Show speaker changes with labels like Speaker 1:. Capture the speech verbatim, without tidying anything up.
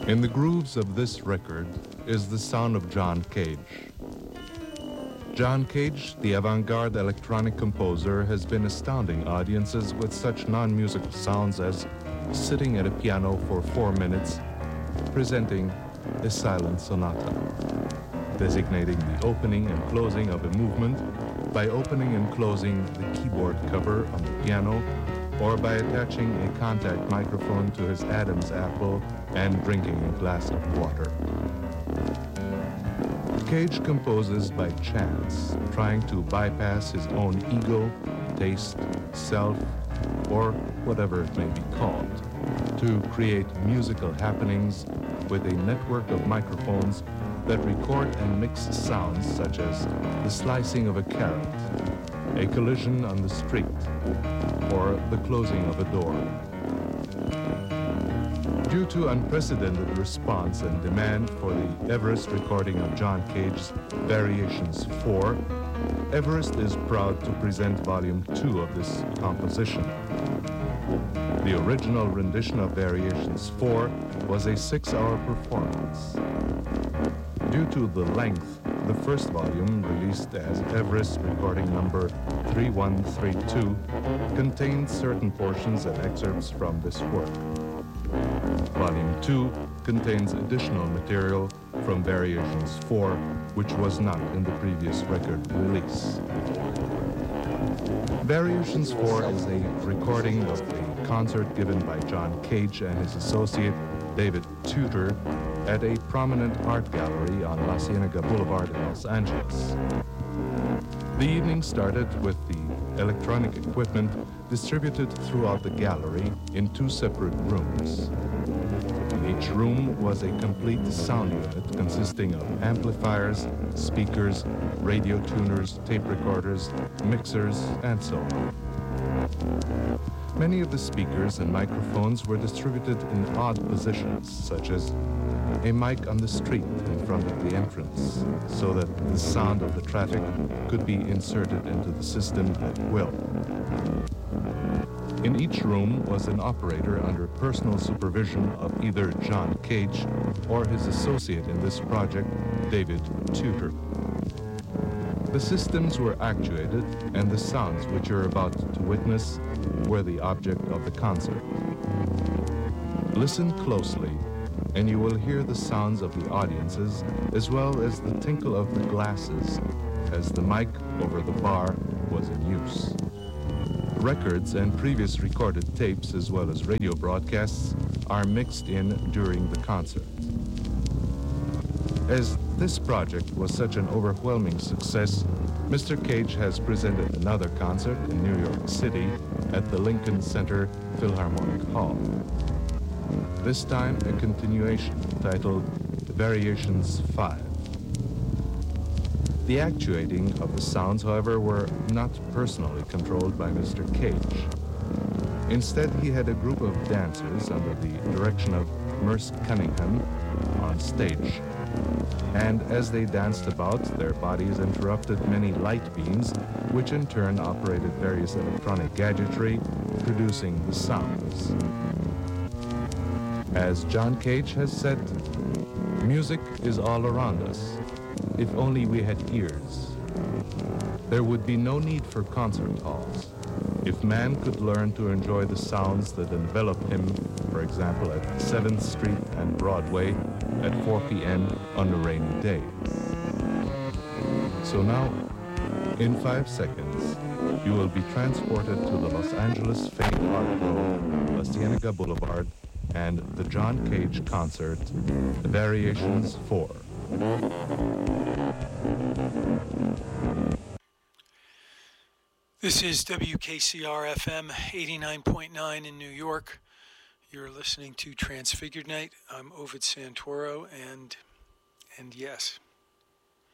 Speaker 1: In the grooves of this record is the sound of John Cage. John Cage, the avant-garde electronic composer, has been astounding audiences with such non-musical sounds as sitting at a piano for four minutes, presenting a silent sonata, designating the opening and closing of a movement by opening and closing the keyboard cover on the piano, or by attaching a contact microphone to his Adam's apple and drinking a glass of water. Cage composes by chance, trying to bypass his own ego, taste, self, or whatever it may be called, to create musical happenings with a network of microphones that record and mix sounds such as the slicing of a carrot, a collision on the street, or the closing of a door. Due to unprecedented response and demand for the Everest recording of John Cage's Variations four, Everest is proud to present Volume two of this composition. The original rendition of Variations four was a six-hour performance. Due to the length, the first volume, released as Everest recording number three one three two, contains certain portions and excerpts from this work. Volume two contains additional material from Variations four, which was not in the previous record release. Variations four is a recording of a concert given by John Cage and his associate David Tudor at a prominent art gallery on La Cienega Boulevard in Los Angeles. The evening started with the electronic equipment distributed throughout the gallery in two separate rooms. In each room was a complete sound unit consisting of amplifiers, speakers, radio tuners, tape recorders, mixers, and so on. Many of the speakers and microphones were distributed in odd positions, such as a mic on the street in front of the entrance, so that the sound of the traffic could be inserted into the system at will. In each room was an operator under personal supervision of either John Cage or his associate in this project, David Tudor. The systems were actuated, and the sounds which you're about to witness were the object of the concert. Listen closely, and you will hear the sounds of the audiences as well as the tinkle of the glasses as the mic over the bar was in use. Records and previous recorded tapes as well as radio broadcasts are mixed in during the concert. As this project was such an overwhelming success, Mister Cage has presented another concert in New York City at the Lincoln Center Philharmonic Hall. This time a continuation titled Variations five. The actuating of the sounds, however, were not personally controlled by Mister Cage. Instead, he had a group of dancers under the direction of Merce Cunningham on stage. And as they danced about, their bodies interrupted many light beams, which in turn operated various electronic gadgetry, producing the sounds. As John Cage has said, music is all around us. If only we had ears. There would be no need for concert halls. If man could learn to enjoy the sounds that envelop him, for example at seventh Street and Broadway at four p.m. on a rainy day. So now, in five seconds, you will be transported to the Los Angeles Fame Art Row, La Cienega Boulevard, and the John Cage concert, Variations four.
Speaker 2: This is W K C R F M eighty-nine point nine in New York. You're listening to Transfigured Night. I'm Ovid Santoro, and and yes,